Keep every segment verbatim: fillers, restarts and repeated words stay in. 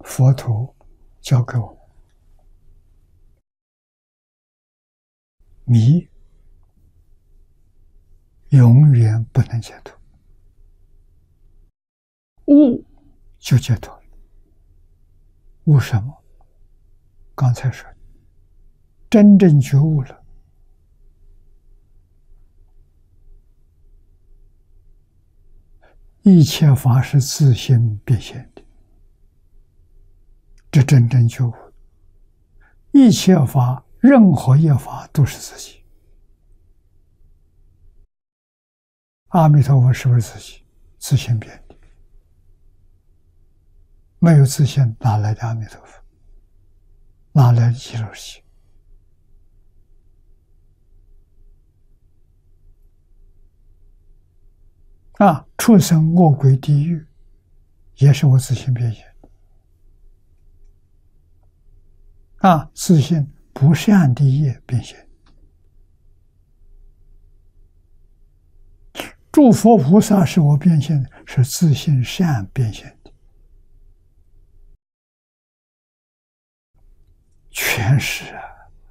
佛陀教给我们：迷永远不能解脱，悟就解脱了。悟什么？刚才说，真正觉悟了，一切法是自性变现的，这真正觉悟。一切法，任何一法都是自己。阿弥陀佛是不是自己？自性变的，没有自性，哪来的阿弥陀佛？哪来的极乐世界？啊，畜生、恶鬼、地狱，也是我自性变现的。啊，自性不善的业变现。诸佛菩萨是我变现的，是自性善变现的，全是啊！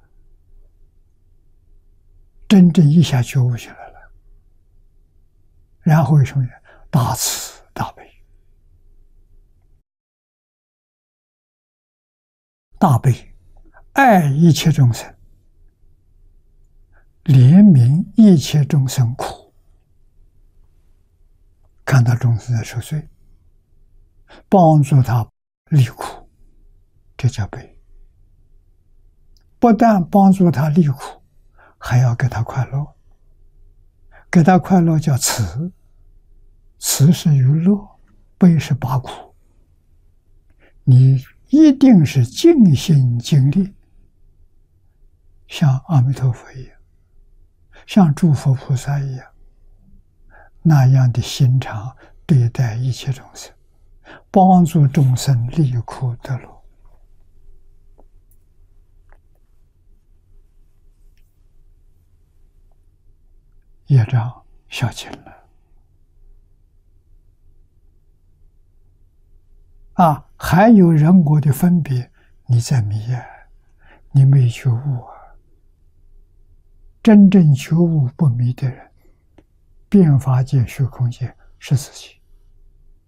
真正一下觉悟起来了，然后什么？大慈大悲，大悲爱一切众生，怜悯一切众生苦。看到众生在受罪，帮助他离苦，这叫悲。不但帮助他离苦，还要给他快乐。给他快乐叫慈，慈是娱乐，悲是拔苦。你一定是尽心尽力，像阿弥陀佛一样，像诸佛菩萨一样，那样的心肠对待一切众生，帮助众生离苦得乐。业障消尽了啊！还有人我的分别，你在迷啊，你没觉悟啊。真正觉悟不迷的人，变法界、虚空界是自己。